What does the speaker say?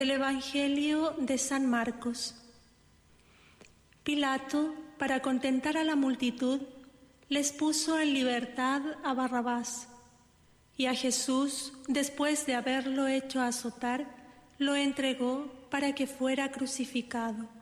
El Evangelio de San Marcos. Pilato, para contentar a la multitud, les puso en libertad a Barrabás, y a Jesús, después de haberlo hecho azotar, lo entregó para que fuera crucificado.